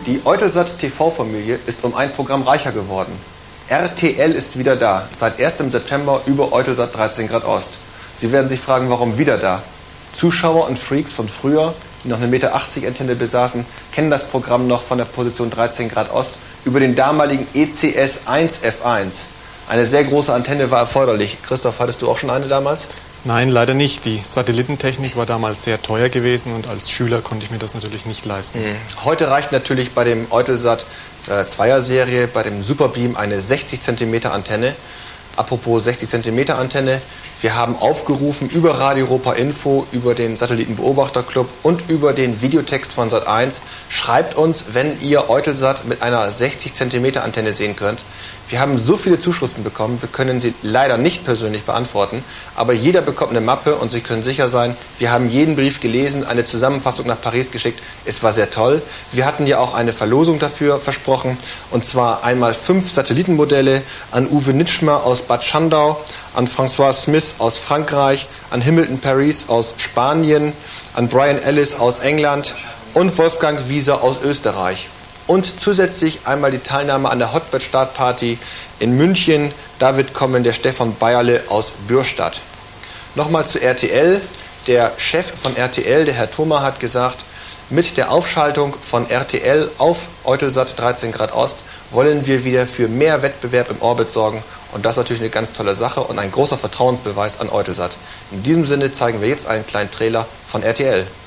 Die Eutelsat TV-Familie ist um ein Programm reicher geworden. RTL ist wieder da, seit 1. September über Eutelsat 13 Grad Ost. Sie werden sich fragen, warum wieder da? Zuschauer und Freaks von früher, die noch eine 1,80 Meter Antenne besaßen, kennen das Programm noch von der Position 13 Grad Ost über den damaligen ECS 1F1. Eine sehr große Antenne war erforderlich. Christoph, hattest du auch schon eine damals? Nein, leider nicht. Die Satellitentechnik war damals sehr teuer gewesen und als Schüler konnte ich mir das natürlich nicht leisten. Heute reicht natürlich bei dem Eutelsat 2er Serie, bei dem Superbeam eine 60 cm Antenne. Apropos 60 cm Antenne, wir haben aufgerufen über Radio Europa Info, über den Satellitenbeobachterclub und über den Videotext von Sat.1. Schreibt uns, wenn ihr Eutelsat mit einer 60 cm Antenne sehen könnt. Wir haben so viele Zuschriften bekommen, wir können sie leider nicht persönlich beantworten, aber jeder bekommt eine Mappe und Sie können sicher sein, wir haben jeden Brief gelesen, eine Zusammenfassung nach Paris geschickt. Es war sehr toll. Wir hatten ja auch eine Verlosung dafür versprochen, und zwar einmal 5 Satellitenmodelle an Uwe Nitschmer aus Bad Schandau, an François Smith aus Frankreich, an Hamilton Paris aus Spanien, an Brian Ellis aus England und Wolfgang Wieser aus Österreich. Und zusätzlich einmal die Teilnahme an der Hotbed-Startparty in München. Da wird kommen der Stefan Bayerle aus Bürstadt. Nochmal zu RTL. Der Chef von RTL, der Herr Thoma, hat gesagt, mit der Aufschaltung von RTL auf Eutelsat 13 Grad Ost wollen wir wieder für mehr Wettbewerb im Orbit sorgen. Und das ist natürlich eine ganz tolle Sache und ein großer Vertrauensbeweis an Eutelsat. In diesem Sinne zeigen wir jetzt einen kleinen Trailer von RTL.